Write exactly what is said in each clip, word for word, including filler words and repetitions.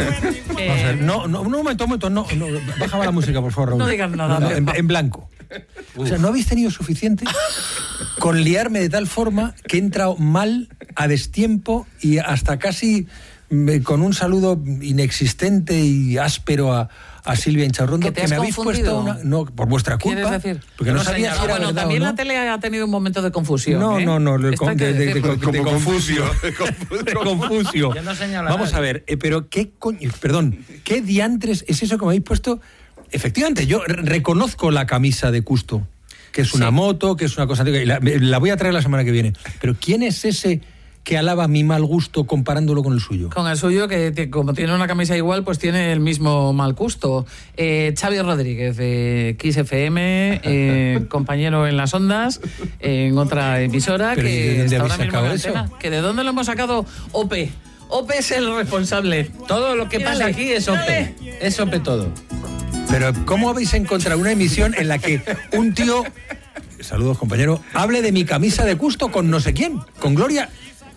Eh, Vamos a ver, no, no, no, un momento, un momento, no, no, bájame la música, por favor, Raúl. No digas nada. No, no, en, en blanco. Uf. O sea, no habéis tenido suficiente con liarme de tal forma que he entrado mal, a destiempo y hasta casi me, con un saludo inexistente y áspero a, a Silvia Incharrondo, que me habéis puesto una... No, por vuestra culpa. ¿Quieres decir? Porque no, no sabía si era bueno, verdad también o no. la tele ha tenido un momento de confusión. No, ¿eh? no, no, de, de, de, de, de, de Confusio. De Confusio. No Vamos a ver, eh, pero qué coño, perdón, ¿qué diantres es eso que me habéis puesto? Efectivamente, yo reconozco la camisa de Custo, que es una sí. moto, que es una cosa... La, la voy a traer la semana que viene. Pero ¿quién es ese que alaba mi mal gusto comparándolo con el suyo? Con el suyo, que como tiene una camisa igual, pues tiene el mismo mal gusto. Eh, Xavi Rodríguez, de Kiss F M, eh, compañero en las ondas, eh, en otra emisora, pero que está ahora mismo en eso? antena. ¿Que de dónde lo hemos sacado? O P. O P es el responsable. Todo lo que Mírale, pasa aquí es O P. mírale. Es O P todo. Pero ¿cómo habéis encontrado una emisión en la que un tío, saludos compañero, hable de mi camisa de Custo con no sé quién? Con Gloria...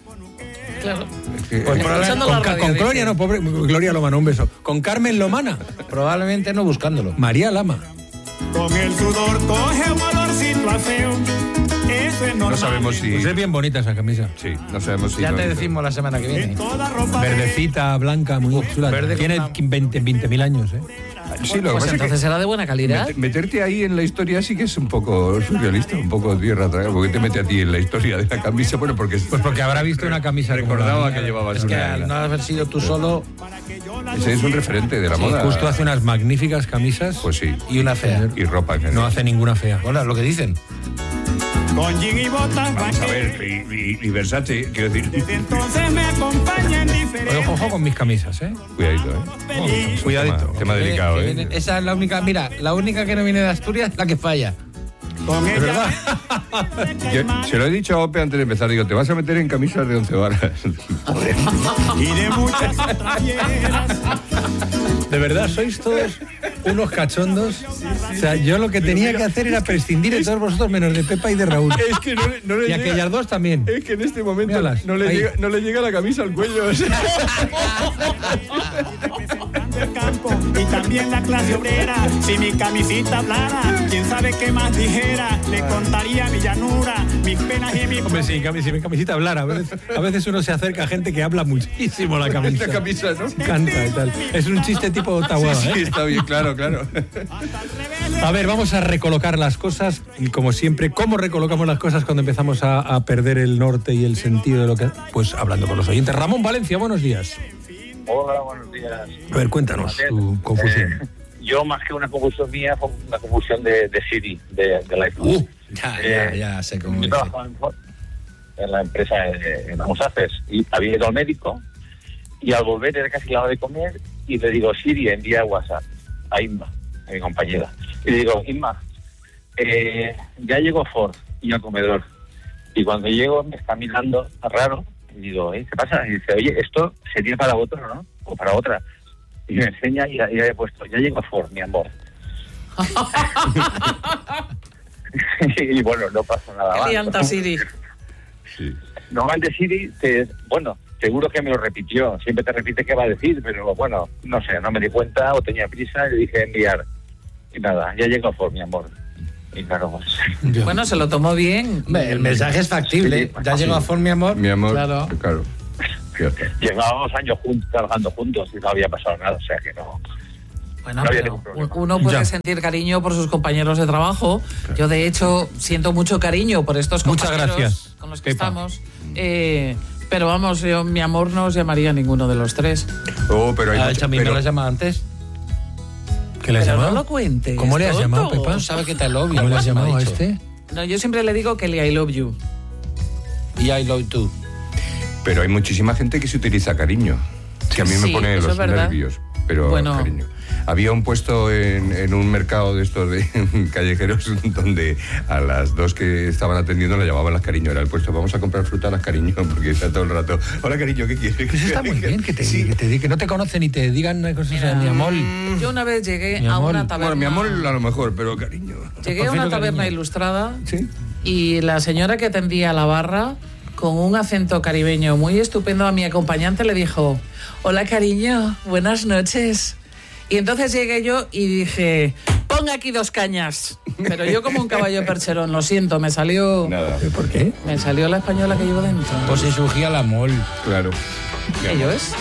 Claro. Pues, con, con, radio, con Gloria, no, pobre Gloria Lomana, un beso. Con Carmen Lomana. Probablemente no buscándolo. María Lama. Con el sudor coge un olorcito a feo. Eso es normal. No sabemos si... Pues es bien bonita esa camisa. Sí, no sabemos si... Ya no te hizo. decimos la semana que viene. Verdecita, blanca, muy chula. Verde Tiene veinte mil años, ¿eh? Sí, lo que Pues pasa entonces es que será de buena calidad. meterte ahí en la historia sí que es un poco surrealista, un poco tierra atrás, porque te mete a ti en la historia de la camisa, bueno, porque... Pues porque habrá visto una camisa recordaba que llevabas Es que una... al no haber sido tú solo... Ese es un referente de la sí, moda. Justo hace unas magníficas camisas. Pues sí. Y una fea. Y ropa en general. No hace ninguna fea. Bueno, lo que dicen. Con jean y botas. Vamos a ver, y, y, y Versace, quiero decir... Desde entonces me acompañan diferentes. Ojo, ojo con mis camisas, ¿eh? Cuidadito, ¿eh? Oh, cuidadito. Tema, tema delicado, Que ¿eh? viene- esa es la única... Mira, la única que no viene de Asturias, la que falla. Con ¿De ella verdad? Yo, se lo he dicho a Ope antes de empezar, digo, te vas a meter en camisas de once varas. Joder. y de muchas otras fieras. De verdad, sois todos unos cachondos. O sea, yo lo que tenía que hacer era prescindir de todos vosotros menos de Pepa y de Raúl. Es que no, le- no le Y llega... aquellas dos también. Es que en este momento Míralas, no le, ahí. llega, no le llega la camisa al cuello. o sea. Representando el campo y también la clase obrera. Si mi camisita hablara, quién sabe qué más dijera. Le contaría mi llanura, mis penas y mis... Hombre, si, cami- si mi camisita hablara, a veces, a veces uno se acerca a gente que habla muchísimo la camisa. Esta camisa, ¿no? Canta y tal. Es un chiste tipo Tahuada, Sí, sí, ¿eh? está bien, claro, claro. A ver, vamos a recolocar las cosas y como siempre, ¿cómo recolocamos las cosas cuando empezamos a, a perder el norte y el sentido de lo que... Pues hablando con los oyentes. Ramón Valencia, buenos días. Hola, buenos días. A ver, cuéntanos tu confusión. Eh, yo, más que una confusión mía, fue una confusión de, de Siri, de, del iPhone. Uh, ya, ya, ya sé cómo Yo dice. trabajaba en, en la empresa de Musafes y había ido al médico y al volver era casi la hora de comer y le digo, Siri, envía WhatsApp a Inma, a mi compañera. Y le digo, Inma, eh, ya llegó Ford y al comedor. Y cuando llego me está mirando raro y digo, ¿eh, ¿qué pasa? Y dice, oye, esto sería para otro, ¿no? O para otra. Y me enseña y ya he puesto, ya llegó Ford, mi amor. y bueno, no pasa nada Qué más. lianta, Siri. Sí. Normalmente Siri, te, bueno, seguro que me lo repitió. Siempre te repite qué va a decir, pero bueno, no sé, no me di cuenta o tenía prisa y le dije enviar. Y nada, ya llegó Ford, mi amor. Y claro, pues... Bueno, se lo tomó bien. Hombre, el mensaje es factible. Sí, Ya sí. llegó a Ford, mi amor. Mi amor, Claro. claro. Fíjate. Llevábamos años juntos, trabajando juntos y no había pasado nada, o sea que no... Bueno, No había pero ningún problema. uno puede Ya. sentir cariño por sus compañeros de trabajo. Yo, de hecho, siento mucho cariño por estos Muchas compañeros gracias, con los que Pepa. estamos. Eh, pero vamos, yo, mi amor no os llamaría a ninguno de los tres. Oh, pero hay ¿A mucha- mí pero- me lo has llamado antes? ¿Qué le has Pero llamado? no lo cuentes. ¿Cómo le has tonto. llamado, Pepa? Tú sabes que te lo obvio. ¿Cómo le algo has así me ha llamado a dicho. este? No, yo siempre le digo que le I love you. Y I love you. Pero hay muchísima gente que se utiliza cariño, que a mí me Sí, pone eso los es verdad. nervios, pero Bueno. cariño. Había un puesto en, en un mercado de estos de callejeros donde a las dos que estaban atendiendo le llamaban las cariño. Era el puesto, vamos a comprar fruta a las cariño, porque está todo el rato, hola cariño, ¿qué quieres? Eso está muy bien, que te, que te di- que no te conocen y te digan cosas Mira, a mi amor. Yo una vez llegué Mi a amor. una taberna. Bueno, mi amor a lo mejor, pero cariño. Llegué a Prefiero una taberna cariño. ilustrada Sí. y la señora que atendía la barra con un acento caribeño muy estupendo, a mi acompañante le dijo: hola cariño, buenas noches. Y entonces llegué yo y dije: ponga aquí dos cañas. Pero yo como un caballo percherón, lo siento, me salió... Nada. ¿Por qué? Me salió la española que llevo dentro. Pues se surgía la mol. Claro. ¿Qué yo es?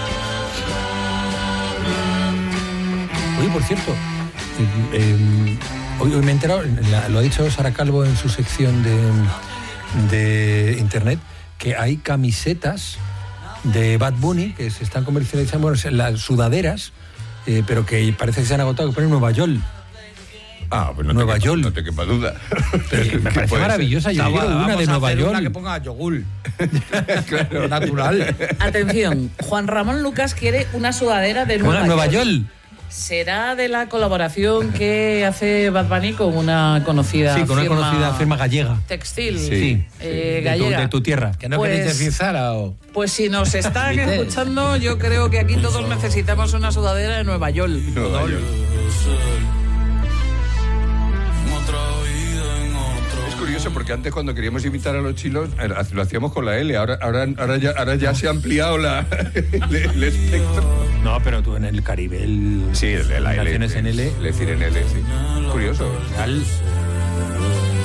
Oye, por cierto, eh, eh, hoy, hoy me he enterado, la- lo ha dicho Sara Calvo en su sección de, de internet, que hay camisetas de Bad Bunny que se están comercializando, bueno, las sudaderas, eh, pero que parece que se han agotado, que ponen Nueva York. Ah, pues no Nueva te quepa, York. no te quepa duda. Pero es que me ¿Qué parece puede ser? maravillosa. Yo quiero una de Nueva York. Una que ponga yogur. Claro. Natural. Atención, Juan Ramón Lucas quiere una sudadera de Nueva, Nueva, Nueva York. ¿Será de la colaboración que hace Bad Bunny con una conocida Sí, con una firma conocida firma gallega. textil Sí, eh, De tu, gallega? de tu tierra. Que no Pues- queréis decir Zara o... Pues si nos están Vitel. escuchando, yo creo que aquí todos necesitamos una sudadera de Nueva York. Nueva York. Es curioso porque antes cuando queríamos invitar a los chinos eh, lo hacíamos con la L, ahora, ahora, ahora, ya, ahora ya se ha ampliado la, el, el espectro. No, pero tú en el Caribe, el, Sí, el de la L. naciones en L. Es decir, en L, sí. Curioso. Al-